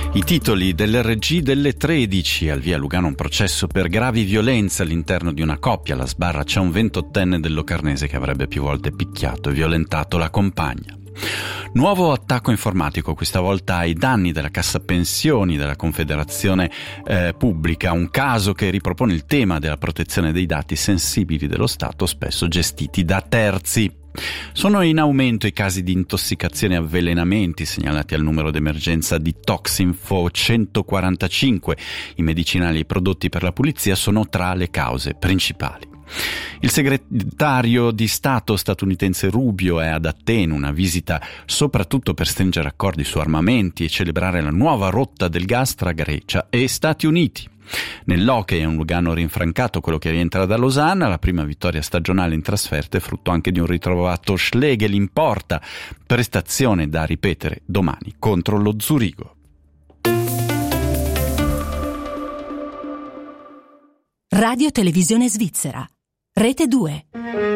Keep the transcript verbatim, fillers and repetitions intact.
I titoli dell'R G delle tredici. Al via Lugano un processo per gravi violenze all'interno di una coppia. Alla sbarra c'è un ventottenne del Locarnese che avrebbe più volte picchiato e violentato la compagna. Nuovo attacco informatico, questa volta ai danni della Cassa Pensioni della Confederazione eh, Pubblica, un caso che ripropone il tema della protezione dei dati sensibili dello Stato, spesso gestiti da terzi. Sono in aumento i casi di intossicazione e avvelenamenti segnalati al numero d'emergenza di Toxinfo centoquarantacinque. I medicinali prodotti per la pulizia sono tra le cause principali. Il segretario di Stato statunitense Rubio è ad Atene, una visita soprattutto per stringere accordi su armamenti e celebrare la nuova rotta del gas tra Grecia e Stati Uniti. Nell'hockey è un Lugano rinfrancato quello che rientra da Losanna, la prima vittoria stagionale in trasferta è frutto anche di un ritrovato Schlegel in porta, prestazione da ripetere domani contro lo Zurigo. Radio Televisione Svizzera, Rete due.